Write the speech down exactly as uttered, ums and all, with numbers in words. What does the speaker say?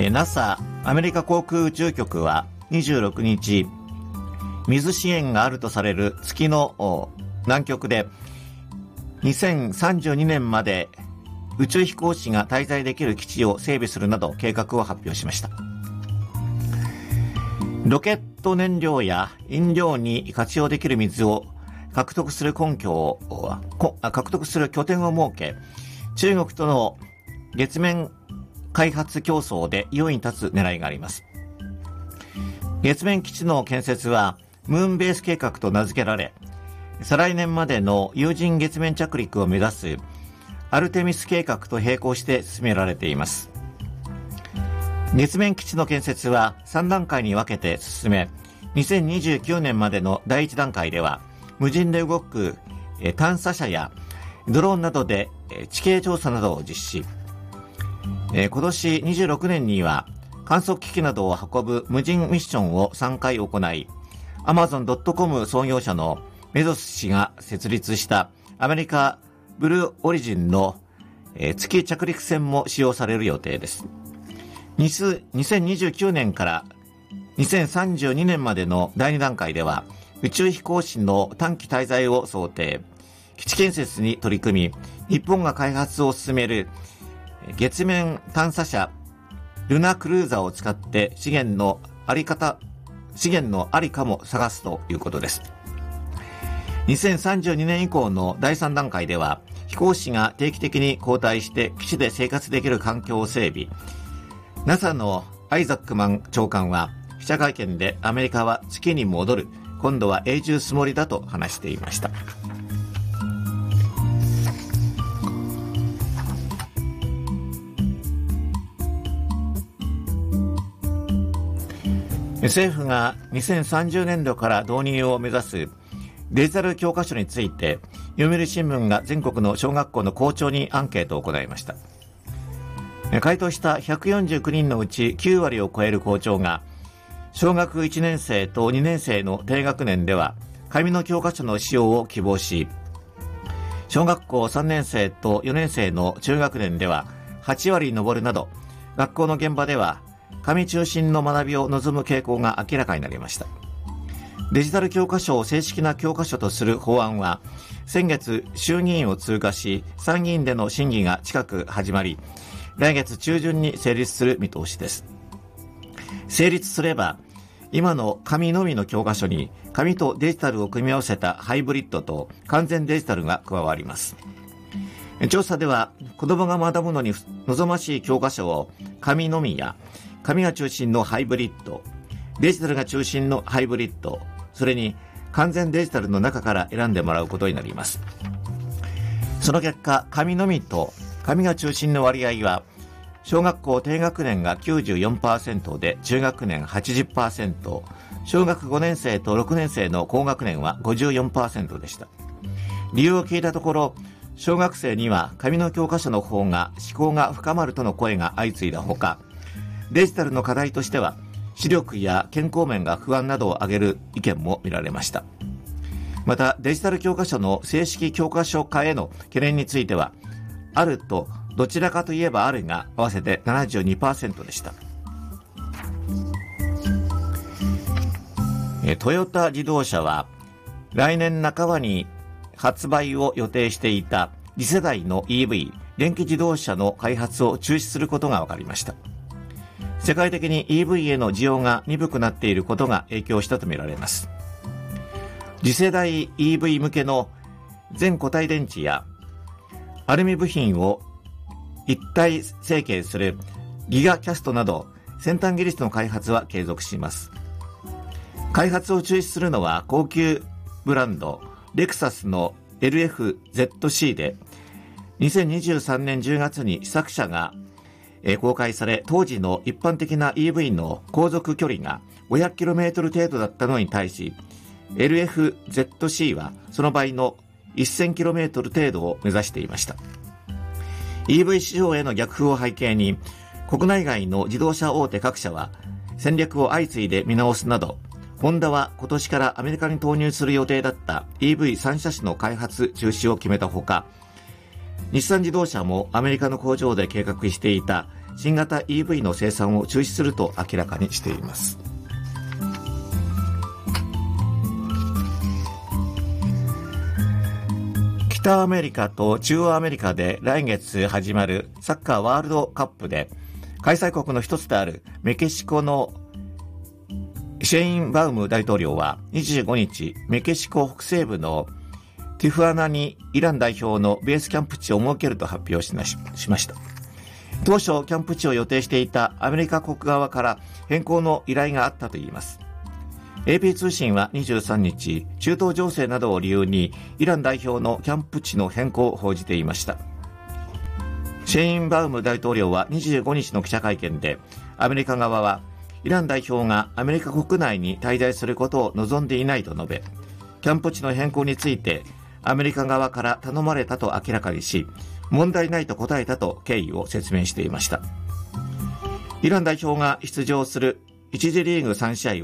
ナサ アメリカ航空宇宙局はにじゅうろくにち、水資源があるとされる月の南極でにせんさんじゅうにねんまで宇宙飛行士が滞在できる基地を整備するなど計画を発表しました。ロケット燃料や飲料に活用できる水を獲得する根拠を獲得する拠点を設け、中国との月面開発競争で優位に立つ狙いがあります。月面基地の建設はムーンベース計画と名付けられ、再来年までの有人月面着陸を目指すアルテミス計画と並行して進められています。月面基地の建設はさんだんかいに分けて進め、にせんにじゅうきゅうねんまでのだいいちだんかいでは無人で動く探査車やドローンなどで地形調査などを実施。今年にじゅうろくねんには観測機器などを運ぶ無人ミッションをさんかい行い、アマゾンドットコム 創業者のベゾス氏が設立したアメリカブルーオリジンの月着陸船も使用される予定です。にせんにじゅうきゅうねんからにせんさんじゅうにねんまでのだいにだんかいでは宇宙飛行士の短期滞在を想定、基地建設に取り組み、日本が開発を進める月面探査車ルナクルーザーを使って資源のあり方、資源のありかも探すということです。にせんさんじゅうにねん以降のだいさんだんかいでは飛行士が定期的に交代して基地で生活できる環境を整備。ナサ のアイザックマン長官は記者会見で、アメリカは月に戻る、今度は永住すもりだと話していました。政府がにせんさんじゅうねんどから導入を目指すデジタル教科書について、読売新聞が全国の小学校の校長にアンケートを行いました。回答したひゃくよんじゅうきゅうにんのうちきゅうわりを超える校長が、小学いちねんせいとにねんせいの低学年では紙の教科書の使用を希望し、小学校さんねんせいとよねんせいの中学年でははちわりに上るなど、学校の現場では紙中心の学びを望む傾向が明らかになりました。デジタル教科書を正式な教科書とする法案は先月衆議院を通過し、参議院での審議が近く始まり、来月中旬に成立する見通しです。成立すれば、今の紙のみの教科書に紙とデジタルを組み合わせたハイブリッドと完全デジタルが加わります。調査では、子どもが学ぶのに望ましい教科書を紙のみや紙が中心のハイブリッド、デジタルが中心のハイブリッド、それに完全デジタルの中から選んでもらうことになります。その結果、紙のみと紙が中心の割合は、小学校低学年が きゅうじゅうよんパーセント で中学年 はちじゅっパーセント、小学ごねんせいとろくねんせいの高学年は ごじゅうよんパーセント でした。理由を聞いたところ、小学生には紙の教科書の方が思考が深まるとの声が相次いだほか、デジタルの課題としては視力や健康面が不安などを挙げる意見も見られました。また、デジタル教科書の正式教科書化への懸念については、あるとどちらかといえばあるが合わせて ななじゅうにパーセント でした。トヨタ自動車は来年半ばに発売を予定していた次世代の イーブイ 電気自動車の開発を中止することが分かりました。世界的に イーブイ への需要が鈍くなっていることが影響したとみられます。次世代 イーブイ 向けの全固体電池やアルミ部品を一体成形するギガキャストなど先端技術の開発は継続します。開発を中止するのは高級ブランドレクサスの エルエフゼットシー で、にせんにじゅうさんねんじゅうがつに試作車が公開され、当時の一般的な イーブイ の航続距離が ごひゃくキロメートル 程度だったのに対し、 エルエフゼットシー はその倍の せんキロメートル 程度を目指していました。イーブイ 市場への逆風を背景に、国内外の自動車大手各社は戦略を相次いで見直すなど、ホンダは今年からアメリカに投入する予定だった イーブイさん 車種の開発中止を決めたほか、日産自動車もアメリカの工場で計画していた新型 イーブイ の生産を中止すると明らかにしています。北アメリカと中央アメリカで来月始まるサッカーワールドカップで、開催国の一つであるメキシコのシェインバウム大統領はにじゅうごにち、メキシコ北西部のティフアナにイラン代表のベースキャンプ地を設けると発表しました。当初キャンプ地を予定していたアメリカ国側から変更の依頼があったといいます。エーピー 通信はにじゅうさんにち、中東情勢などを理由にイラン代表のキャンプ地の変更を報じていました。シェインバウム大統領はにじゅうごにちの記者会見で、アメリカ側はイラン代表がアメリカ国内に滞在することを望んでいないと述べ、キャンプ地の変更についてアメリカ側から頼まれたと明らかにし、問題ないと答えたと経緯を説明していました。イラン代表が出場するいち次リーグさんしあいは